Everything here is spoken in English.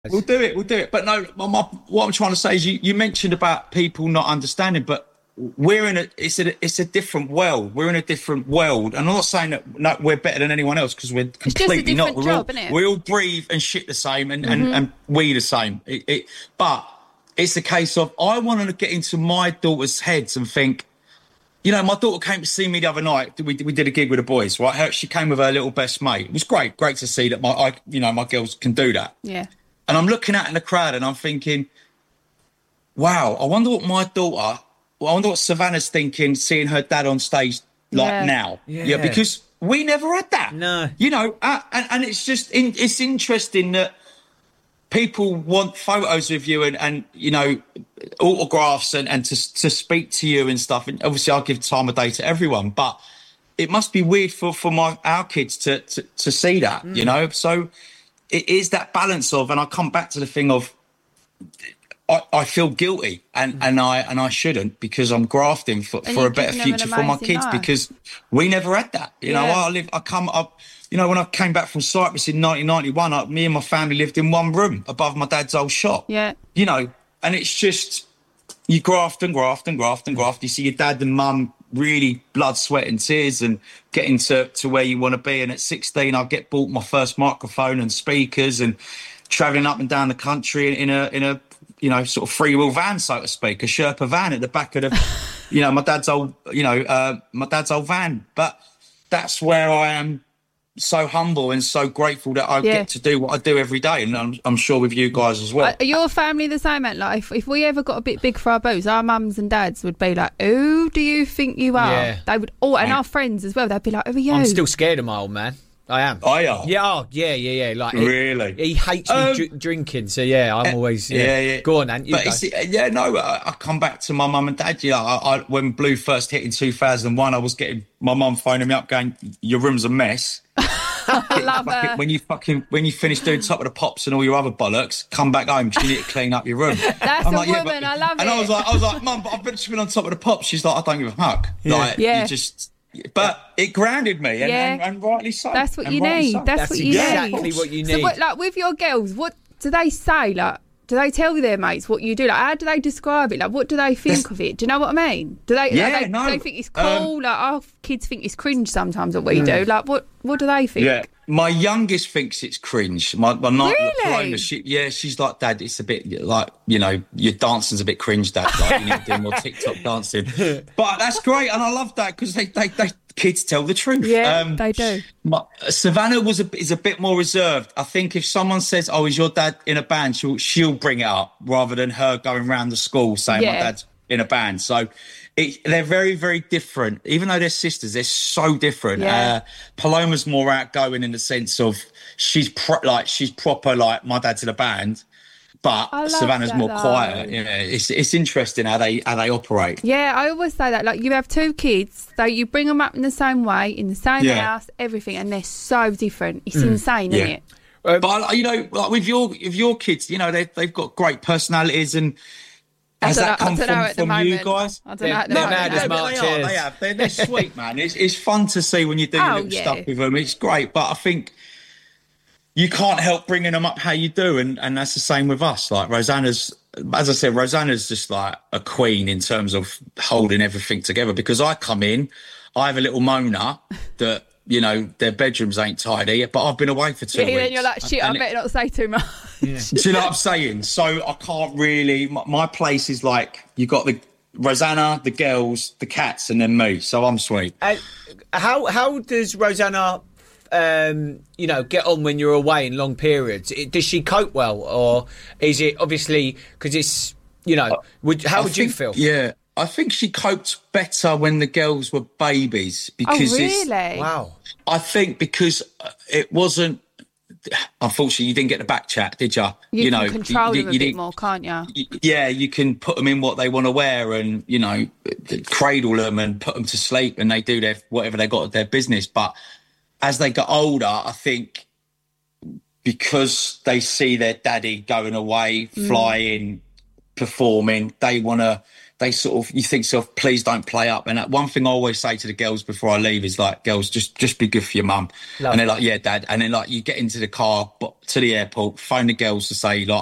We'll do it. We'll do it. But no, what I'm trying to say is you mentioned about people not understanding, but it's a different world. We're in a different world. And I'm not saying that no, we're better than anyone else, because we're completely not. We all breathe and shit the same and we the same. But it's a case of, I want to get into my daughter's heads and think, you know, my daughter came to see me the other night. We did a gig with the boys, right? She came with her little best mate. It was great to see that my girls can do that. Yeah. And I'm looking out in the crowd and I'm thinking, wow, I wonder what Savannah's thinking, seeing her dad on stage now. Yeah, because we never had that. No. You know, and it's just, it's interesting that people want photos of you and you know, autographs and to speak to you and stuff. And obviously I give time of day to everyone, but it must be weird for our kids to see that, you know? So it is that balance of, and I come back to the thing of, I feel guilty and I shouldn't, because I'm grafting for a better future for my kids life. Because we never had that. You know, I come up, you know, when I came back from Cyprus in 1991, me and my family lived in one room above my dad's old shop. Yeah. You know, and it's just, you graft and graft and graft and graft. You see your dad and mum really blood, sweat and tears and getting to where you want to be. And at 16, I get bought my first microphone and speakers and travelling up and down the country in a you know, sort of free-wheel van, so to speak, a Sherpa van at the back of the, you know, my dad's old van. But that's where I am so humble and so grateful that I get to do what I do every day. And I'm sure with you guys as well. Are your family the same, mate? Like, if we ever got a bit big for our boots, our mums and dads would be like, who do you think you are? Yeah. They would, and our friends as well, they'd be like, who are you? I'm still scared of my old man. I am. I are. Yeah. Like, really? He hates me drinking, so I'm always. Go on, Ant. I come back to my mum and dad. You know, when Blue first hit in 2001, I was getting my mum phoning me up, going, "Your room's a mess." I love her. When you finish doing Top of the Pops and all your other bollocks, come back home. You need to clean up your room. That's a woman. I love it. And I was like, Mum, but I've been on Top of the Pops. She's like, I don't give a fuck. You just. But it grounded me, and rightly so. That's what you need. So. That's what you need. Exactly what you need. So, like with your girls, what do they say? Like, do they tell their mates what you do? Like, how do they describe it? Like, what do they think of it? Do you know what I mean? Do they? Do they think it's cool? Like, our kids think it's cringe sometimes what we do. Like, what do they think? Yeah, my youngest thinks it's cringe. My really? Paloma, she's like, Dad, it's a bit like, you know, your dancing's a bit cringe, Dad. Like, you need to do more TikTok dancing. But that's great, and I love that because they kids tell the truth. Yeah, they do. Savannah is a bit more reserved. I think if someone says, "Oh, is your dad in a band?" she'll bring it up rather than her going around the school saying, "My dad's in a band." So they're very, very different. Even though they're sisters, they're so different. Yeah. Paloma's more outgoing in the sense of she's proper like, my dad's in a band. But Savannah's more quiet. Yeah, it's interesting how they operate. Yeah, I always say that. Like, you have two kids, so you bring them up in the same way, in the same house, everything, and they're so different. It's insane, isn't it? But you know, like with your kids, you know, they've got great personalities, and has that come from you guys? I don't know. They're sweet, man. It's fun to see when you do little stuff with them. It's great, but I think you can't help bringing them up how you do, and that's the same with us. Like Rosanna's just like a queen in terms of holding everything together, because I come in, I have a little Mona that, you know, their bedrooms ain't tidy, but I've been away for 2 weeks. Then you're like, shit, I better not say too much. Yeah. Do you know what I'm saying? So I can't really, my place is like, you got the Rosanna, the girls, the cats, and then me. So I'm sweet. How does Rosanna get on when you're away in long periods? Does she cope well, or is it obviously because it's, you know, how would you feel? Yeah, I think she coped better when the girls were babies, because wow. I think because it wasn't. Unfortunately, you didn't get the back chat, did you? You can control them a bit more, can't you? Yeah, you can put them in what they want to wear, and, you know, cradle them and put them to sleep, and they do whatever they got at their business. But as they got older, I think because they see their daddy going away, flying, performing, they want to they sort of, you think sort of, please don't play up. And one thing I always say to the girls before I leave is like, girls, just be good for your mum. And they're like, yeah, Dad. And then like you get into the car to the airport, phone the girls to say like,